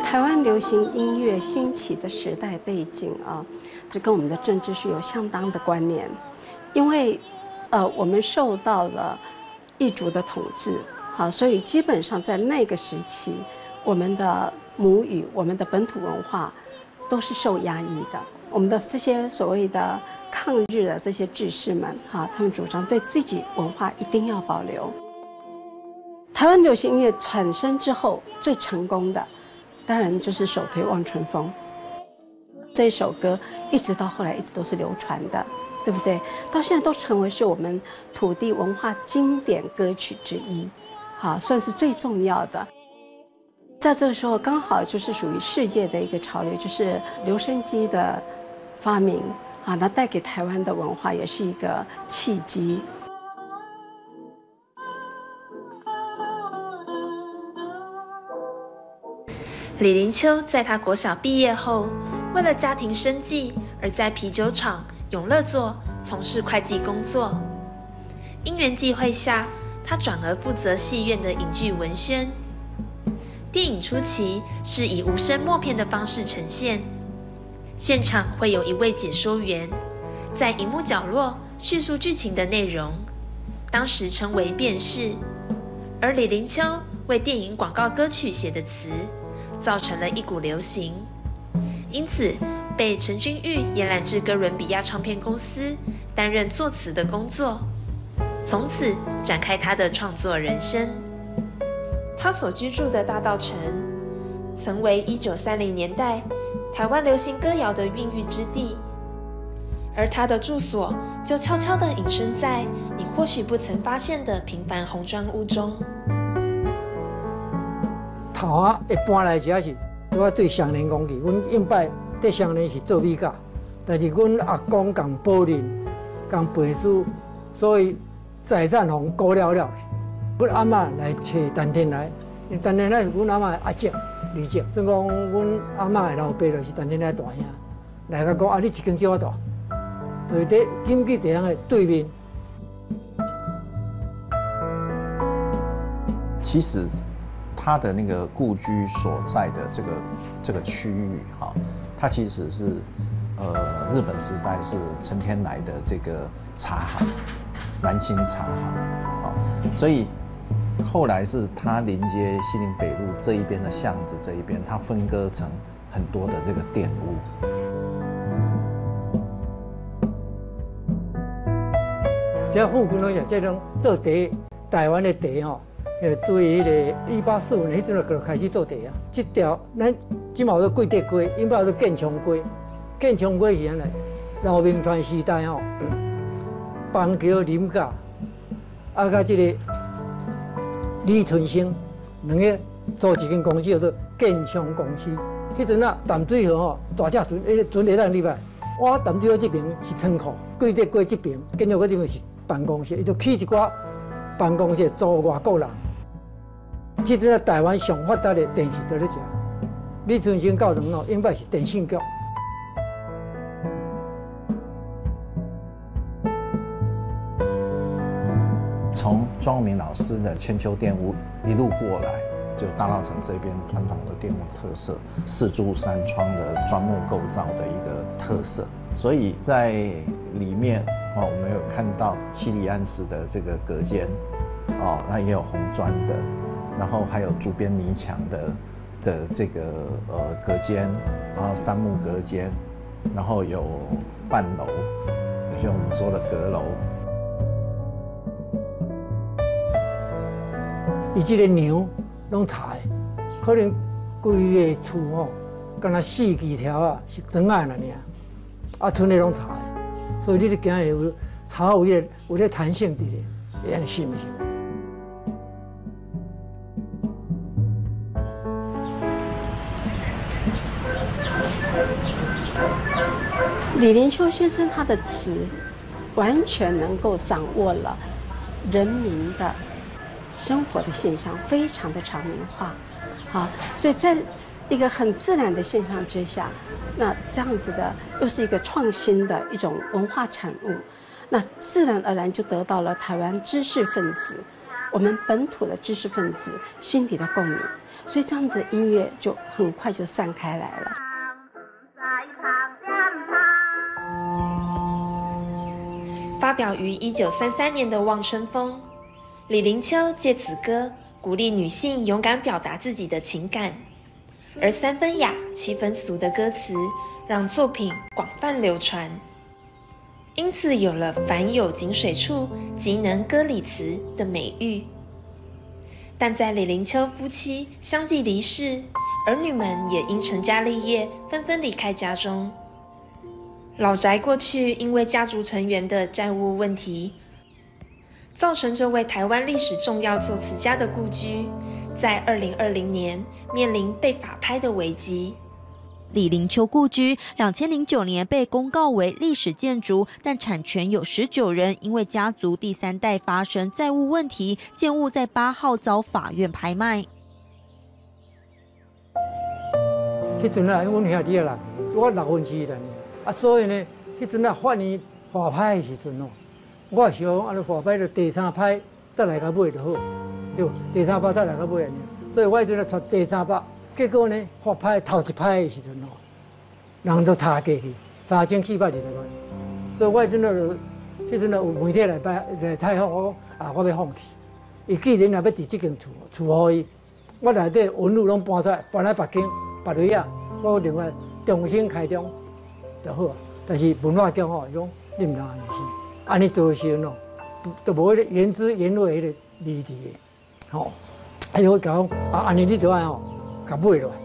台湾流行音乐兴起的时代背景啊，这跟我们的政治是有相当的关联，因为我们受到了异族的统治，好，所以基本上在那个时期，我们的母语、我们的本土文化都是受压抑的。我们的这些所谓的抗日的这些志士们，哈，他们主张对自己文化一定要保留。台湾流行音乐产生之后，最成功的，当然就是首推《望春风》这首歌，一直到后来一直都是流传的，对不对？到现在都成为是我们土地文化经典歌曲之一，好，算是最重要的。在这个时候，刚好就是属于世界的一个潮流，就是留声机的发明啊，那带给台湾的文化也是一个契机。 李林秋在他国小毕业后，为了家庭生计而在啤酒厂永乐座从事会计工作。因缘际会下，他转而负责戏院的影剧文宣。电影初期是以无声默片的方式呈现，现场会有一位解说员在荧幕角落叙述剧情的内容，当时称为辨识。而李林秋为电影广告歌曲写的词，造成了一股流行，因此被陈君玉延揽至哥伦比亚唱片公司担任作词的工作，从此展开他的创作人生。他所居住的大稻埕，曾为1930年代台湾流行歌谣的孕育之地，而他的住所就悄悄地隐身在你或许不曾发现的平凡红砖屋中。 头啊，一搬来只是我对上年讲起，阮应摆对上年是做米甲，但是阮阿公共保龄，共陪书，所以财产互估了了。阮阿嬷来找陈天来，因为陈天来是阮阿嬷的阿姐、二姐，所以讲阮阿嬷的老爸就是陈天来大兄，来甲讲啊，你一间少我大，就是伫金记地方的对面。 其实他的那个故居所在的这个区域，哈，它其实是日本时代是陈天来的这个茶行，南京茶行，啊，所以后来是它临接西宁北路这一边的巷子这一边，它分割成很多的这个店屋。 这附近拢是这种做茶，台湾的茶吼。对于迄个1845年迄阵就开始做茶啊。这条咱今嘛有贵德街，因摆有建昌街。建昌街是安尼，老兵团时代吼，邦桥林家，啊，甲这个李春生两个组一间公司叫做建昌公司。迄阵啊，淡水河吼，大只船，船会当入来。我淡水河这边是仓库，贵德街这边，建昌街这边是办公室，伊就起一寡办公室租外国人。这阵啊，台湾上发达的电视在咧食。李春生教堂哦，应该是电信局。 从庄明老师的千秋店屋一路过来，就大稻埕这边传统的店屋特色，四柱三窗的砖木构造的一个特色。所以在里面哦，我们有看到七里安式的这个隔间，哦，那也有红砖的。然后还有竹编泥墙的这个隔间，然后杉木隔间，然后有半楼，有些我们说的阁楼。 伊这个娘拢柴，可能规个厝吼，敢若4支条啊是砖仔那尔，啊，剩的拢柴，所以你咧行有柴有迄个弹性伫咧，安尼是毋是？ 李林秋先生他的词完全能够掌握了人民的生活的现象，非常的常民化，好，所以在一个很自然的现象之下，那这样子的又是一个创新的一种文化产物，那自然而然就得到了台湾知识分子我们本土的知识分子心里的共鸣，所以这样子的音乐就很快就散开来了。 发表于1933年的《望春风》，李临秋借此歌鼓励女性勇敢表达自己的情感，而3分雅、7分俗的歌词让作品广泛流传，因此有了“凡有井水处，即能歌里词”的美誉。但在李临秋夫妻相继离世，儿女们也因成家立业，纷纷离开家中。老宅过去因为家族成员的债务问题，造成这位台湾历史重要作词家的故居，在2020年面临被法拍的危机。 李临秋故居2009年被公告为历史建筑，但产权有19人，因为家族第3代发生债务问题，建物在8号遭法院拍卖。 迄阵啊，阮兄弟人，我6分之一人。所以呢，迄阵啊，法院法拍的时阵哦，我想安尼法拍就第3拍再来甲买就好，对，第3拍再来甲买安尼。所以我迄阵啊，出第3拍，结果呢，法拍头1拍的时阵哦，人都塌下去，3720万。所以我迄阵啊，迄阵啊有媒体来采访我讲我要放弃。伊既然也要伫这间厝互伊，我内底文物拢搬出来，搬来北京、别位啊，我另外重新开张。就好，但是文化奖吼，讲你唔通安尼是，安尼做成咯，都无迄个原汁原味迄个味伫的，吼，还有讲安尼你就爱吼，甲买落来。